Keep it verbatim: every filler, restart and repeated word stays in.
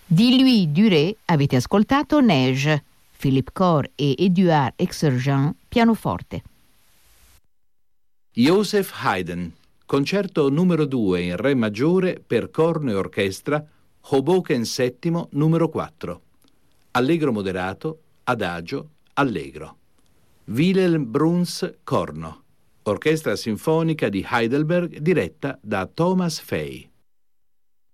Di Louis Duret avete ascoltato Neige, Philippe Cor e Édouard Exerjean, pianoforte. Joseph Haydn, concerto numero due in re maggiore per corno e orchestra, Hoboken settimo numero quattro. Allegro moderato, adagio, allegro. Wilhelm Bruns, corno. Orchestra sinfonica di Heidelberg diretta da Thomas Fay.